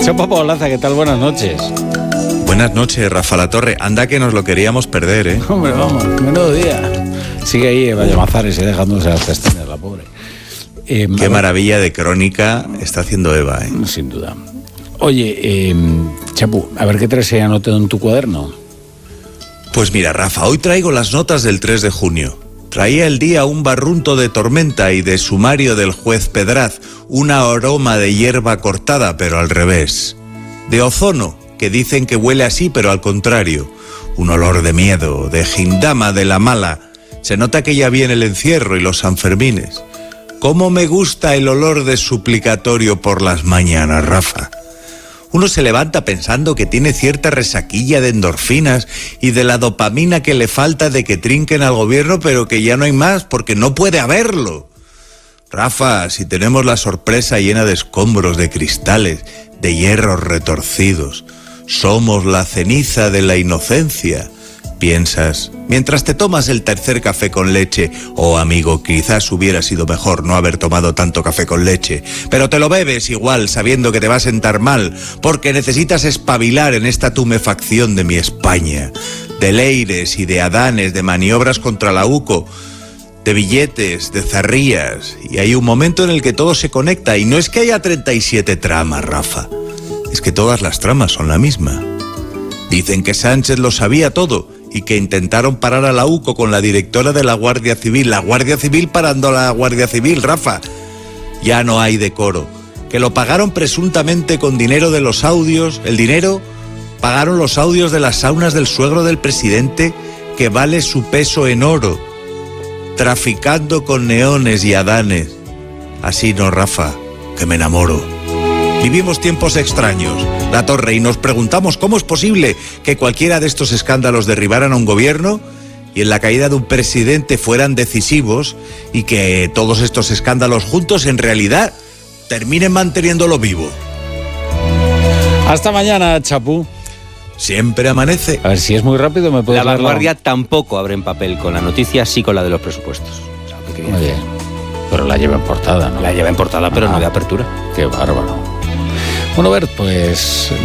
Chapo Paolaza, ¿qué tal? Buenas noches. Buenas noches, Rafa La Torre. Anda que nos lo queríamos perder, ¿eh? Hombre, vamos, menudo día. Sigue ahí Eva Llamazares y dejándose las pestañas, la pobre. Qué maravilla de crónica está haciendo Eva, ¿eh? Sin duda. Oye, Chapu, a ver qué traes ahí anotado en tu cuaderno. Pues mira, Rafa, hoy traigo las notas del 3 de junio. Traía el día un barrunto de tormenta y de sumario del juez Pedraz, una aroma de hierba cortada, pero al revés. De ozono, que dicen que huele así, pero al contrario. Un olor de miedo, de gindama de la mala. Se nota que ya viene el encierro y los Sanfermines. ¿Cómo me gusta el olor de suplicatorio por las mañanas, Rafa? Uno se levanta pensando que tiene cierta resaquilla de endorfinas y de la dopamina que le falta de que trinquen al gobierno, pero que ya no hay más porque no puede haberlo. Rafa, si tenemos la sorpresa llena de escombros, de cristales, de hierros retorcidos, somos la ceniza de la inocencia, piensas, mientras te tomas el tercer café con leche. Oh, amigo, quizás hubiera sido mejor no haber tomado tanto café con leche, pero te lo bebes igual sabiendo que te va a sentar mal, porque necesitas espabilar en esta tumefacción de mi España, de leires y de adanes, de maniobras contra la UCO, de billetes, de zarrías, y hay un momento en el que todo se conecta, y no es que haya 37 tramas, Rafa, es que todas las tramas son la misma. Dicen que Sánchez lo sabía todo y que intentaron parar a la UCO con la directora de la Guardia Civil. La Guardia Civil parando a la Guardia Civil, Rafa. Ya no hay decoro. Que lo pagaron presuntamente con dinero de los audios. El dinero pagaron los audios de las saunas del suegro del presidente, que vale su peso en oro. Traficando con neones y adanes. Así no, Rafa, que me enamoro. Vivimos tiempos extraños, La Torre, y nos preguntamos cómo es posible que cualquiera de estos escándalos derribaran a un gobierno y en la caída de un presidente fueran decisivos, y que todos estos escándalos juntos en realidad terminen manteniéndolo vivo. Hasta mañana, Chapu. Siempre amanece. A ver, si es muy rápido me puedes La leer Vanguardia tampoco abre en papel con la noticia, sí con la de los presupuestos. Oye, pero la lleva en portada, ¿no? La lleva en portada, pero no de apertura. Qué bárbaro. Bueno, Bert, pues